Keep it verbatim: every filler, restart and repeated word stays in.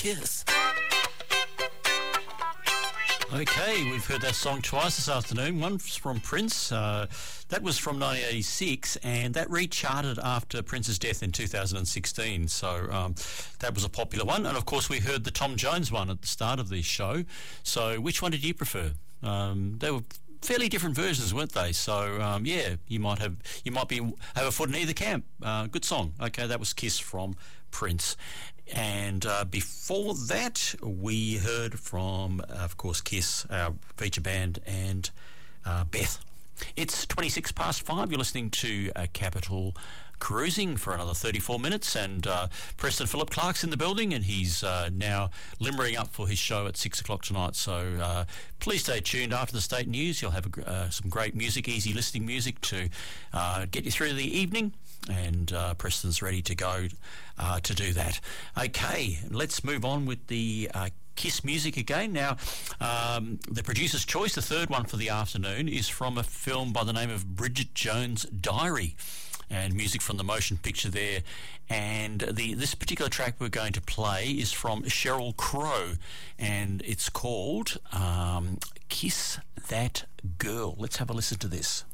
Kiss. Okay, we've heard that song twice this afternoon. One from Prince. Uh, that was from nineteen eighty-six, and that recharted after Prince's death in two thousand sixteen. So um, that was a popular one. And, of course, we heard the Tom Jones one at the start of the show. So which one did you prefer? Um, they were fairly different versions, weren't they? So um, yeah, you might have you might be have a foot in either camp. Uh, good song. Okay, that was Kiss from Prince. And uh, before that, we heard from, of course, Kiss, our feature band, and uh, Beth. It's twenty-six past five. You're listening to uh, Capital Cruising for another thirty-four minutes, and uh, Preston Philip Clark's in the building, and he's uh, now limbering up for his show at six o'clock tonight. So uh, please stay tuned. After the state news, you'll have a, uh, some great music, easy listening music to uh, get you through the evening, and uh, Preston's ready to go uh, to do that. Okay, let's move on with the uh, Kiss music again. Now, um, the producer's choice, the third one for the afternoon, is from a film by the name of Bridget Jones' Diary, and music from the motion picture there. And the this particular track we're going to play is from Sheryl Crow, and it's called um, Kiss That Girl. Let's have a listen to this.